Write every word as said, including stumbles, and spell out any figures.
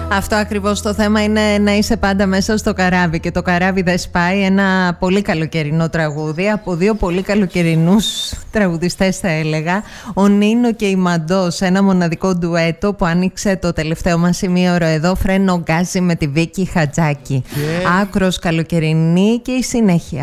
Αυτό ακριβώς το θέμα είναι να είσαι πάντα μέσα στο καράβι και το καράβι δεν σπάει. Ένα πολύ καλοκαιρινό τραγούδι από δύο πολύ καλοκαιρινούς τραγουδιστές θα έλεγα, ο Νίνο και η Μαντός, ένα μοναδικό ντουέτο που άνοιξε το τελευταίο μας ημίωρο εδώ, Φρένο Γκάζι με τη Βίκη Χατζάκη. Yeah. Άκρος καλοκαιρινή και η συνέχεια.